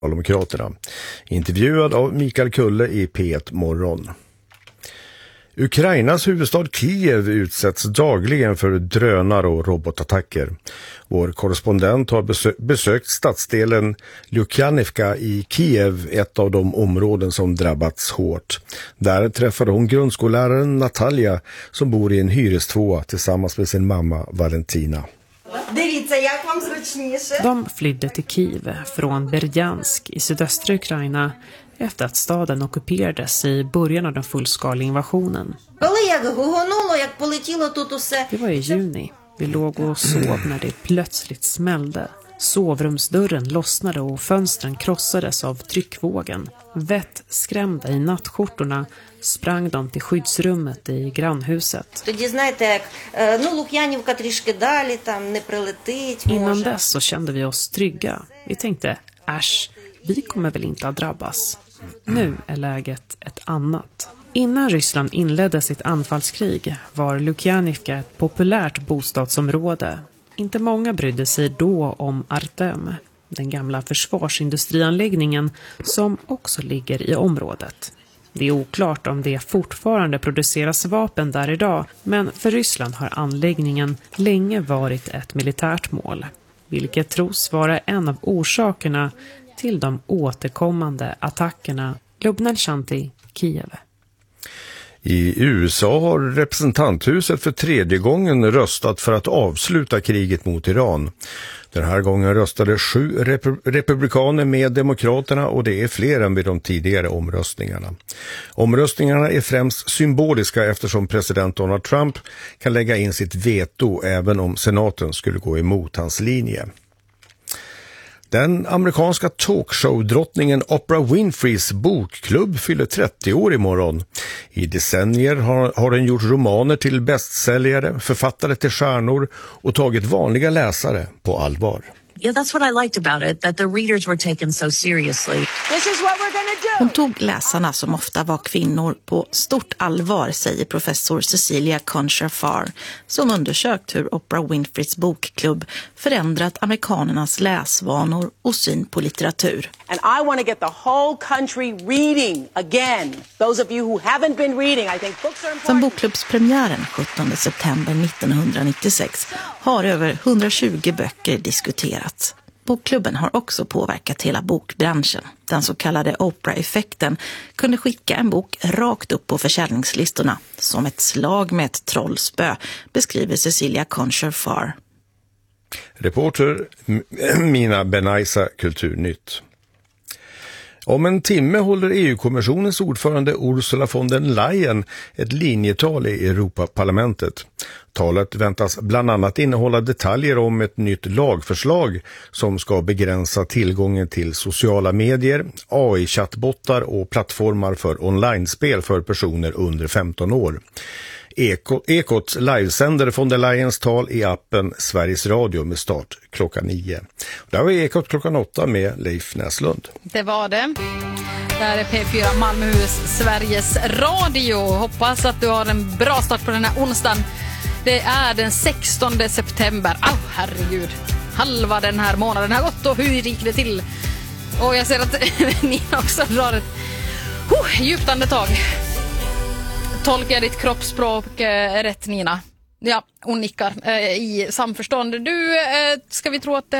Socialdemokraterna. Intervjuad av Mikael Kulle i P1 Morgon. Ukrainas huvudstad Kiev utsätts dagligen för drönar- och robotattacker. Vår korrespondent har besökt stadsdelen Lukjanivka i Kiev, ett av de områden som drabbats hårt. Där träffade hon grundskolläraren Natalia som bor i en hyrestvåa tillsammans med sin mamma Valentina. De flydde till Kiev från Berdjansk i sydöstra Ukraina efter att staden ockuperades i början av den fullskaliga invasionen. Det var i juni. Vi låg och sov när det plötsligt smällde. Sovrumsdörren lossnade och fönstren krossades av tryckvågen. Vettskrämda i nattskjortorna sprang de till skyddsrummet i grannhuset. Innan dess så kände vi oss trygga. Vi tänkte, vi kommer väl inte att drabbas. Nu är läget ett annat. Innan Ryssland inledde sitt anfallskrig var Lukjanivka ett populärt bostadsområde. Inte många brydde sig då om Artem, den gamla försvarsindustrianläggningen som också ligger i området. Det är oklart om det fortfarande produceras vapen där idag, men för Ryssland har anläggningen länge varit ett militärt mål, vilket tros vara en av orsakerna till de återkommande attackerna. Lubna Shanti, Kiev. I USA har representanthuset för tredje gången röstat för att avsluta kriget mot Iran. Den här gången röstade 7 republikaner med demokraterna och det är fler än vid de tidigare omröstningarna. Omröstningarna är främst symboliska eftersom president Donald Trump kan lägga in sitt veto även om senaten skulle gå emot hans linje. Den amerikanska talkshow-drottningen Oprah Winfreys bokklubb fyller 30 år imorgon. I decennier har den gjort romaner till bästsäljare, författare till stjärnor och tagit vanliga läsare på allvar. Yeah, that's what I liked about it, that the readers were taken so seriously. This is what we're gonna do. Hon tog läsarna, som ofta var kvinnor, på stort allvar, säger professor Cecilia Concha-Farr, som undersökt hur Oprah Winfreys bokklubb förändrat amerikanernas läsvanor och syn på litteratur. And I want to get the whole country reading again. Those of you who haven't been reading, I think books are important. Sedan bokklubbspremiären 17 september 1996 har över 120 böcker diskuterats. Bokklubben har också påverkat hela bokbranschen. Den så kallade Oprah-effekten kunde skicka en bok rakt upp på försäljningslistorna som ett slag med ett trollspö, beskriver Cecilia Concha-Farr. Reporter Mina Benaisa, Kulturnytt. Om en timme håller EU-kommissionens ordförande Ursula von der Leyen ett linjetal i Europaparlamentet. Talet väntas bland annat innehålla detaljer om ett nytt lagförslag som ska begränsa tillgången till sociala medier, AI-chattbottar och plattformar för online-spel för personer under 15 år. Ekot livesänder von der Leyens tal i appen Sveriges Radio med start klockan 9. Där var Ekot klockan 8 med Leif Näslund. Det var det. Där är P4 Malmöhus Sveriges Radio. Hoppas att du har en bra start på den här onsdagen. Det är den 16 september. Herregud. Halva den här månaden har gått och hur gick det till? Och jag ser att ni också drar ett djupt andetag. Tolkar jag ditt kroppsspråk rätt, Nina? Ja, hon nickar i samförstånd. Du, ska vi tro att det